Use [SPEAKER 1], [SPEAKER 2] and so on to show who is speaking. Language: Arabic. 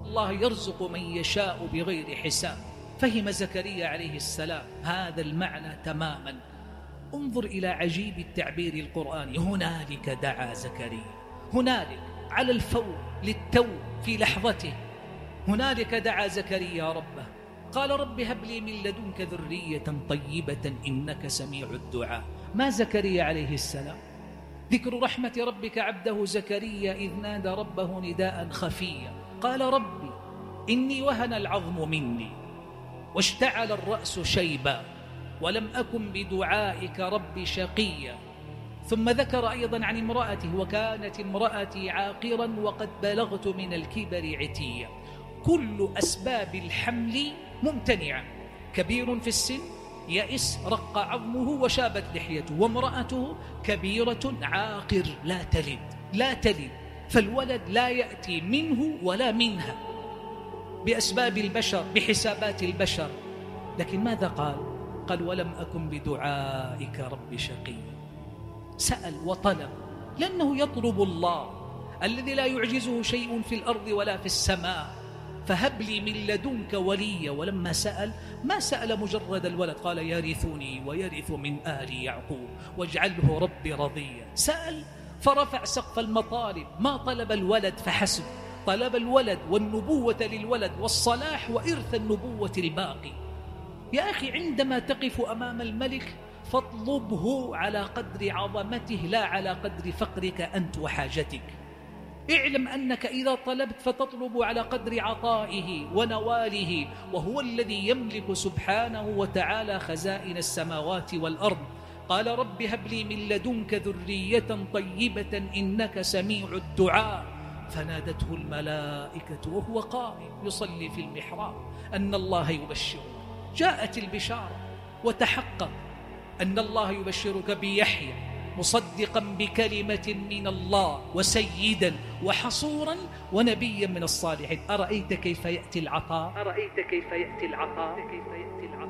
[SPEAKER 1] الله يرزق من يشاء بغير حساب. فهم زكريا عليه السلام هذا المعنى تماما. انظر إلى عجيب التعبير القرآني. هنالك دعا زكريا، هنالك على الفور للتو في لحظته. هنالك دعا زكريا ربه قال رب هب لي من لدنك ذرية طيبة إنك سميع الدعاء. ما زكريا عليه السلام؟ ذكر رحمة ربك عبده زكريا إذ نادى ربه نداء خفيا قال ربي إني وهن العظم مني واشتعل الرأس شيبا ولم أكن بدعائك ربي شقيا. ثم ذكر أيضا عن امرأته وكانت امرأتي عاقرا وقد بلغت من الكبر عتيا. كل أسباب الحمل ممتنعة. كبير في السن يئس رق عظمه وشابت لحيته، وامرأته كبيرة عاقر لا تلد، فالولد لا يأتي منه ولا منها بأسباب البشر بحسابات البشر. لكن ماذا قال ولم أكن بدعائك رب شقيا. سأل وطلب لأنه يطلب الله الذي لا يعجزه شيء في الأرض ولا في السماء. فهب لي من لدنك وليا. ولما سأل ما سأل مجرد الولد، قال يرثني ويرث من آل يعقوب واجعله ربي رضيا. سأل فرفع سقف المطالب، ما طلب الولد فحسب، طلب الولد والنبوة للولد والصلاح وإرث النبوة الباقي. يا أخي عندما تقف أمام الملك فاطلبه على قدر عظمته لا على قدر فقرك أنت وحاجتك. اعلم أنك إذا طلبت فتطلب على قدر عطائه ونواله، وهو الذي يملك سبحانه وتعالى خزائن السماوات والأرض. قال رب هب لي من لدنك ذرية طيبة إنك سميع الدعاء. فنادته الملائكة وهو قائم يصلي في المحراب أن الله يبشره. جاءت البشارة وتحقق أن الله يبشرك بيحيى مصدقا بكلمة من الله وسيدا وحصورا ونبيا من الصالحين. أرأيت كيف يأتي العطاء؟